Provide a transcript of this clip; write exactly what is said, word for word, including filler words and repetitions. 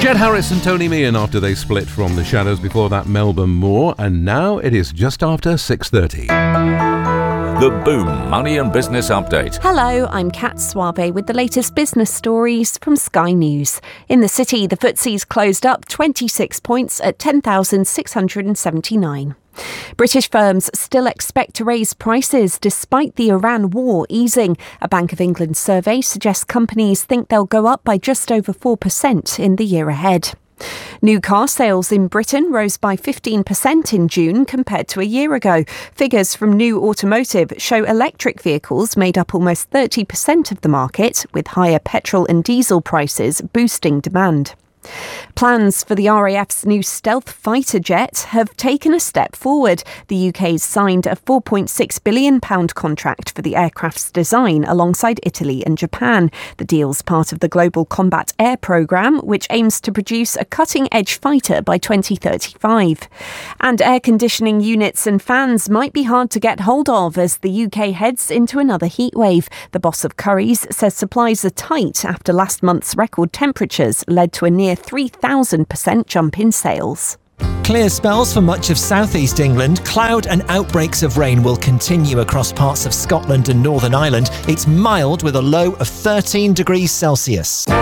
Chet Harris and Tony Meehan after they split from the Shadows. Before that, Melbourne Moore. And now it is just after six thirty. The Boom Money and Business Update. Hello, I'm Kat Swabe with the latest business stories from Sky News. In the city, the F T S E's closed up twenty-six points at ten thousand six hundred seventy-nine. British firms still expect to raise prices despite the Iran war easing. A Bank of England survey suggests companies think they'll go up by just over four percent in the year ahead. New car sales in Britain rose by fifteen percent in June compared to a year ago. Figures from New Automotive show electric vehicles made up almost thirty percent of the market, with higher petrol and diesel prices boosting demand. Plans for the R A F's new stealth fighter jet have taken a step forward. The U K's signed a four point six billion pounds contract for the aircraft's design alongside Italy and Japan. The deal's part of the Global Combat Air Programme, which aims to produce a cutting-edge fighter by twenty thirty-five. And air conditioning units and fans might be hard to get hold of as the U K heads into another heatwave. The boss of Currys says supplies are tight after last month's record temperatures led to a near three thousand percent jump in sales. Clear spells for much of southeast England. Cloud and outbreaks of rain will continue across parts of Scotland and Northern Ireland. It's mild with a low of thirteen degrees Celsius.